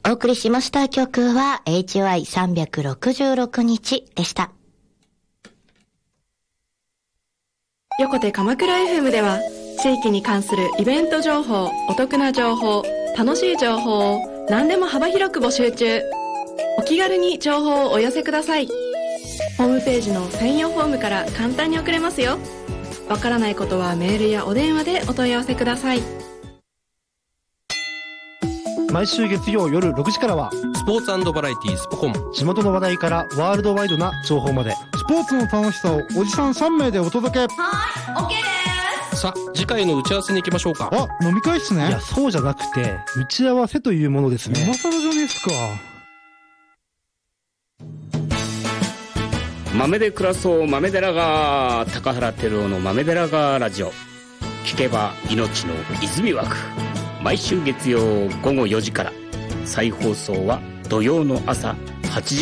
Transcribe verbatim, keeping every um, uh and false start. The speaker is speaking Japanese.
お送りしました曲は エイチワイさんびゃくろくじゅうろくにちでした。 横手鎌倉 エフエム では地域に関するイベント情報、お得な情報、楽しい情報を何でも幅広く募集中。お気軽に情報をお寄せください。ホームページの専用フォームから簡単に送れますよ。わからないことはメールやお電話でお問い合わせください。 毎週月曜夜ろくじからはスポーツ&バラエティスポコン。 地元の話題からワールドワイドな情報までスポーツの楽しさをおじさんさんめいでお届け。 はい、オッケーです。 さあ次回の打ち合わせに行きましょうか。 あ、飲み会っすね。 いやそうじゃなくて打ち合わせというものですね。 今更じゃねえっすか。 豆で暮らそう豆寺が高原照夫の豆寺がラジオ。聞けば命の泉湧く。毎週月曜ごごよじから。再放送は土曜の朝はちじ